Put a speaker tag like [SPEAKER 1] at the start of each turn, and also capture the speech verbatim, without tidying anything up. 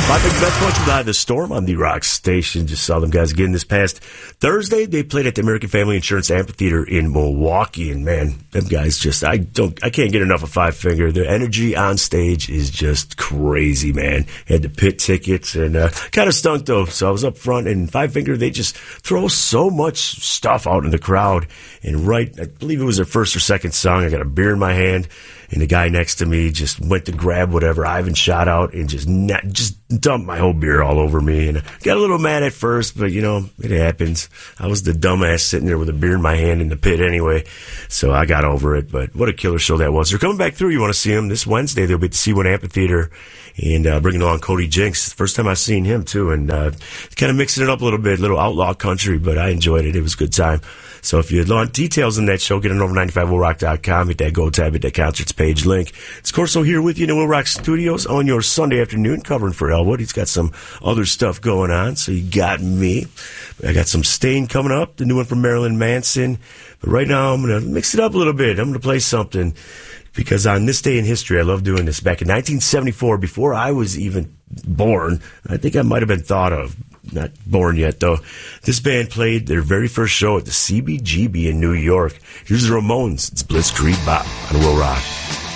[SPEAKER 1] Five Finger Death Punch with The Storm on the Rock Station. Just saw them guys again this past Thursday. They played at the American Family Insurance Amphitheater in Milwaukee, and man, them guys just I don't I can't get enough of Five Finger. Their energy on stage is just crazy, man. Had the pit tickets and uh, kind of stunk though. So I was up front, and Five Finger, they just throw so much stuff out in the crowd. And right, I believe it was their first or second song. I got a beer in my hand, and the guy next to me just went to grab whatever Ivan shot out and just not, just dumped my whole beer all over me. And I got a little mad at first, but, you know, it happens. I was the dumbass sitting there with a beer in my hand in the pit anyway, so I got over it. But what a killer show that was. They're coming back through. You want to see them this Wednesday. They'll be at the C one Amphitheater and uh, bringing along Cody Jinks. First time I've seen him, too, and uh, kind of mixing it up a little bit, little outlaw country, but I enjoyed it. It was a good time. So if you want details on that show, get on over ninety-five will rock dot com, hit that go tab, hit that concerts page link. It's Corso here with you in the Will Rock Studios on your Sunday afternoon, covering for Elwood. He's got some other stuff going on, so you got me. I got some Stain coming up, the new one from Marilyn Manson. But right now, I'm going to mix it up a little bit. I'm going to play something, because on this day in history, I love doing this. Back in nineteen seventy-four, before I was even born, I think I might have been thought of. Not born yet, though. This band played their very first show at the C B G B in New York. Here's the Ramones. It's Blitzkrieg Bop on Will Rock.